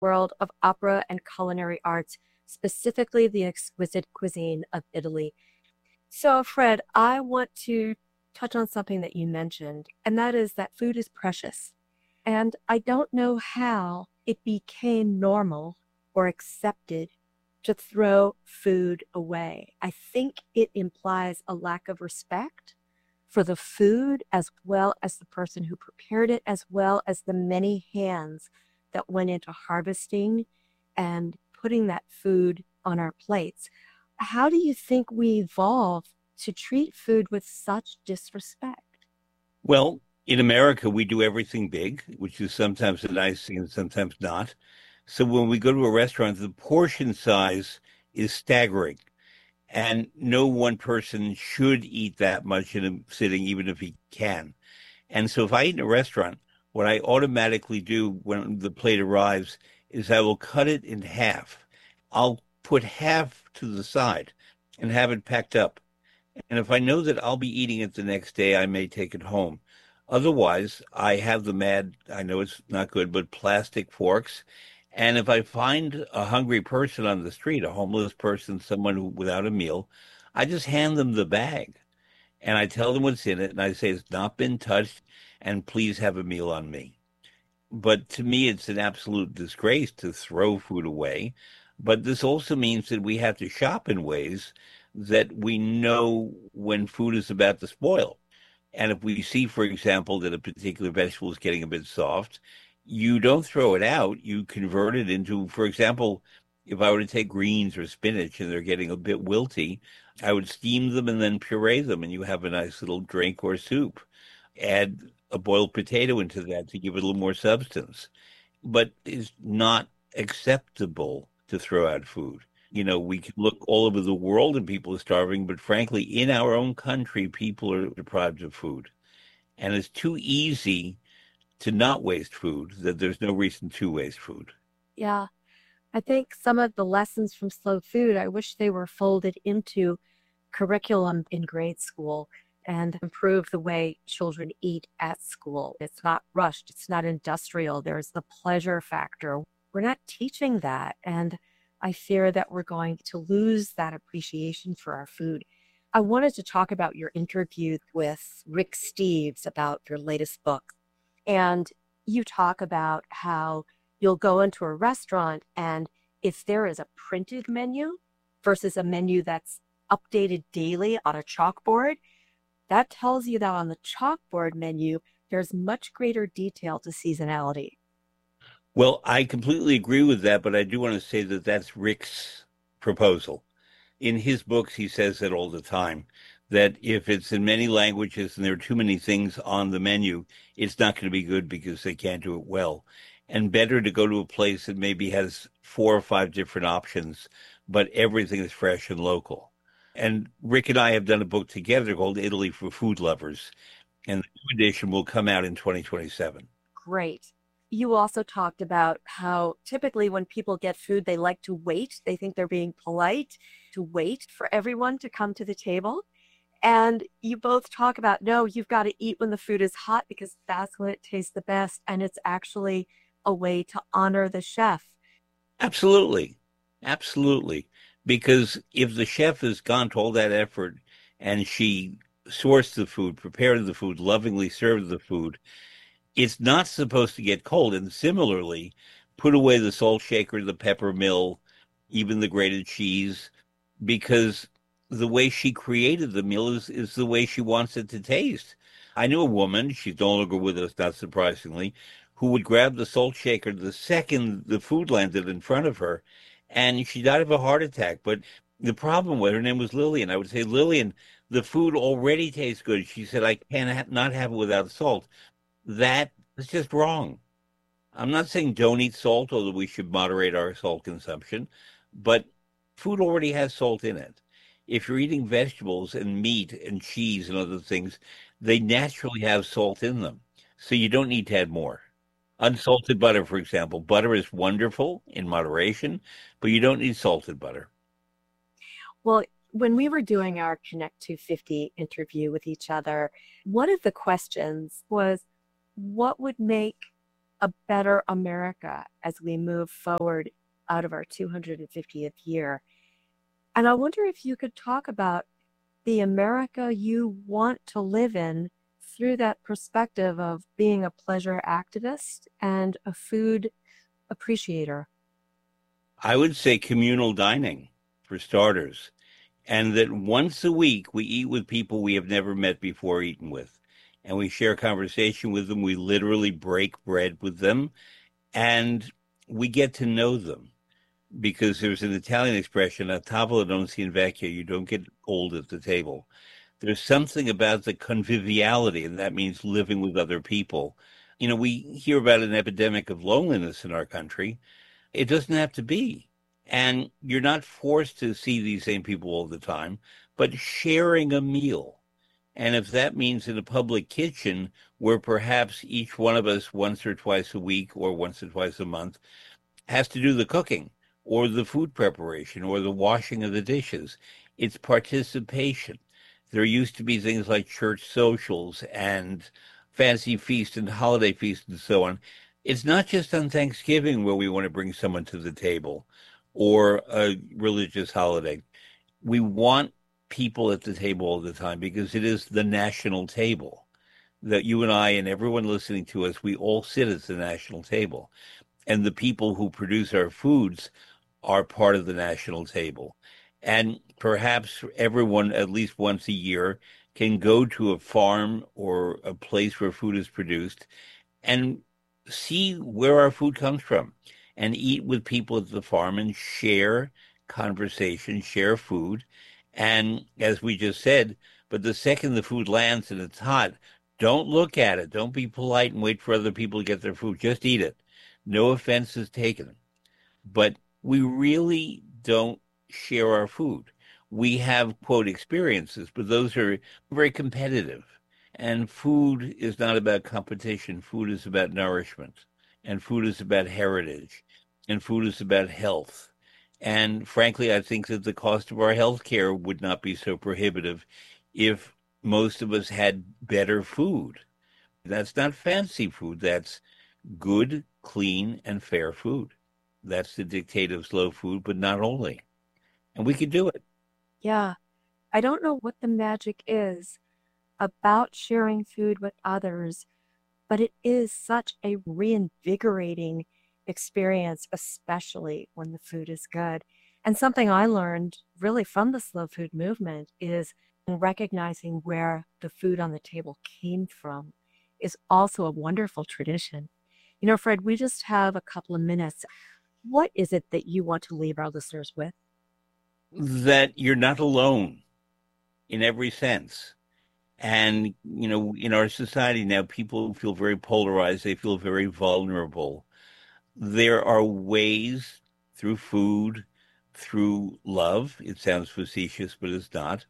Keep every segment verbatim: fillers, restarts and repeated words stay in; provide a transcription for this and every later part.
world of opera and culinary arts, specifically the exquisite cuisine of Italy. So, Fred, I want to touch on something that you mentioned, and that is that food is precious. And I don't know how it became normal or accepted to throw food away. I think it implies a lack of respect for the food as well as the person who prepared it, as well as the many hands that went into harvesting and putting that food on our plates. How do you think we evolve to treat food with such disrespect? Well, in America, we do everything big, which is sometimes a nice thing and sometimes not. So when we go to a restaurant, the portion size is staggering. And no one person should eat that much in a sitting, even if he can. And so if I eat in a restaurant, what I automatically do when the plate arrives is I will cut it in half. I'll put half to the side and have it packed up. And if I know that I'll be eating it the next day, I may take it home. Otherwise, I have the mad, I know it's not good, but plastic forks. And if I find a hungry person on the street, a homeless person, someone who, without a meal, I just hand them the bag and I tell them what's in it. And I say, it's not been touched and please have a meal on me. But to me, it's an absolute disgrace to throw food away. But this also means that we have to shop in ways that we know when food is about to spoil. And if we see, for example, that a particular vegetable is getting a bit soft, you don't throw it out. You convert it into, for example, if I were to take greens or spinach and they're getting a bit wilty, I would steam them and then puree them, and you have a nice little drink or soup. Add a boiled potato into that to give it a little more substance. But it's not acceptable to throw out food. You know, we can look all over the world and people are starving, but frankly, in our own country, people are deprived of food. And it's too easy to not waste food that there's no reason to waste food. Yeah, I think some of the lessons from slow food, I wish they were folded into curriculum in grade school and improve the way children eat at school. It's not rushed, it's not industrial. There's the pleasure factor. We're not teaching that. And I fear that we're going to lose that appreciation for our food. I wanted to talk about your interview with Rick Steves about your latest book. And you talk about how you'll go into a restaurant and if there is a printed menu versus a menu that's updated daily on a chalkboard, that tells you that on the chalkboard menu, there's much greater detail to seasonality. Well, I completely agree with that, but I do want to say that that's Rick's proposal. In his books, he says that all the time, that if it's in many languages and there are too many things on the menu, it's not going to be good because they can't do it well. And better to go to a place that maybe has four or five different options, but everything is fresh and local. And Rick and I have done a book together called Italy for Food Lovers, and the new edition will come out in twenty twenty-seven. Great. You also talked about how typically when people get food, they like to wait. They think they're being polite to wait for everyone to come to the table. And you both talk about, no, you've got to eat when the food is hot because that's when it tastes the best. And it's actually a way to honor the chef. Absolutely. Absolutely. Because if the chef has gone to all that effort and she sourced the food, prepared the food, lovingly served the food, it's not supposed to get cold. And similarly, put away the salt shaker, the pepper mill, even the grated cheese, because the way she created the meal is, is the way she wants it to taste. I knew a woman, she's no longer with us, not surprisingly, who would grab the salt shaker the second the food landed in front of her, and she died of a heart attack. But the problem with her name was Lillian. I would say, Lillian, the food already tastes good. She said, I can't ha not have it without salt. That is just wrong. I'm not saying don't eat salt, although we should moderate our salt consumption, but food already has salt in it. If you're eating vegetables and meat and cheese and other things, they naturally have salt in them. So you don't need to add more. Unsalted butter, for example. Butter is wonderful in moderation, but you don't need salted butter. Well, when we were doing our Connect two fifty interview with each other, one of the questions was, what would make a better America as we move forward out of our two hundred fiftieth year. And I wonder if you could talk about the America you want to live in through that perspective of being a pleasure activist and a food appreciator. I would say communal dining, for starters, and that once a week we eat with people we have never met before or eaten with, and we share conversation with them. We literally break bread with them, and we get to know them. Because there's an Italian expression, a tavola non si invecchia, you don't get old at the table. There's something about the conviviality, and that means living with other people. You know, we hear about an epidemic of loneliness in our country. It doesn't have to be. And you're not forced to see these same people all the time, but sharing a meal. And if that means in a public kitchen where perhaps each one of us once or twice a week or once or twice a month has to do the cooking, or the food preparation, or the washing of the dishes. It's participation. There used to be things like church socials and fancy feast and holiday feast and so on. It's not just on Thanksgiving where we want to bring someone to the table or a religious holiday. We want people at the table all the time because it is the national table that you and I and everyone listening to us, we all sit at the national table. And the people who produce our foods are part of the national table. And perhaps everyone, at least once a year, can go to a farm or a place where food is produced and see where our food comes from and eat with people at the farm and share conversation, share food. And as we just said, but the second the food lands and it's hot, don't look at it. Don't be polite and wait for other people to get their food. Just eat it. No offense is taken. But we really don't share our food. We have, quote, experiences, but those are very competitive. And food is not about competition. Food is about nourishment. And food is about heritage. And food is about health. And frankly, I think that the cost of our health care would not be so prohibitive if most of us had better food. That's not fancy food. That's good, clean, and fair food. That's the dictate of slow food, but not only. And we could do it. Yeah. I don't know what the magic is about sharing food with others, but it is such a reinvigorating experience, especially when the food is good. And something I learned really from the slow food movement is recognizing where the food on the table came from is also a wonderful tradition. You know, Fred, we just have a couple of minutes. What is it that you want to leave our listeners with? That you're not alone in every sense. And, you know, in our society now, people feel very polarized. They feel very vulnerable. There are ways through food, through love, it sounds facetious, but it's not,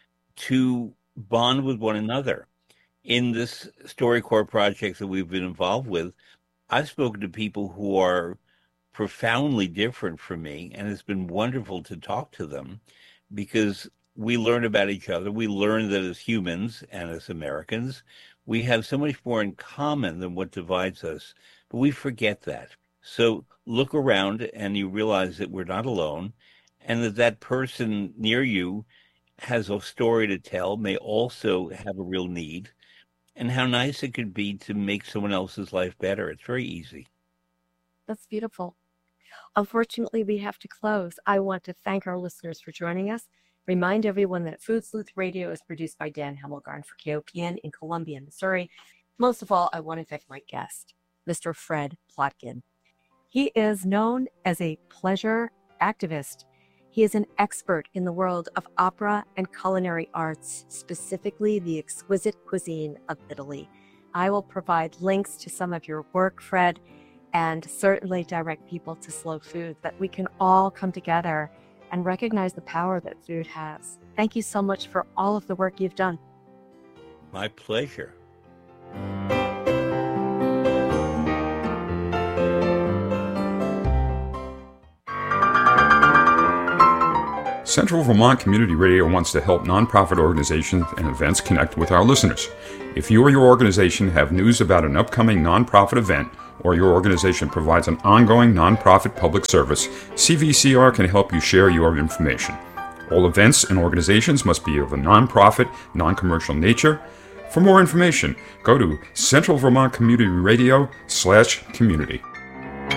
to bond with one another. In this StoryCorps project that we've been involved with, I've spoken to people who are profoundly different from me, and it's been wonderful to talk to them because we learn about each other. We learn that as humans and as Americans, we have so much more in common than what divides us, but we forget that. So look around and you realize that we're not alone and that that person near you has a story to tell, may also have a real need, and how nice it could be to make someone else's life better. It's very easy. That's beautiful. Unfortunately, we have to close. I want to thank our listeners for joining us. Remind everyone that Food Sleuth Radio is produced by Dan Hemmelgarn for K O P N in Columbia, Missouri. Most of all, I want to thank my guest, Mister Fred Plotkin. He is known as a pleasure activist. He is an expert in the world of opera and culinary arts, specifically the exquisite cuisine of Italy. I will provide links to some of your work, Fred, and certainly direct people to Slow Food, that we can all come together and recognize the power that food has. Thank you so much for all of the work you've done. My pleasure. Central Vermont Community Radio wants to help nonprofit organizations and events connect with our listeners. If you or your organization have news about an upcoming nonprofit event or your organization provides an ongoing nonprofit public service, C V C R can help you share your information. All events and organizations must be of a nonprofit, non-commercial nature. For more information, go to Central Vermont Community Radio slash community.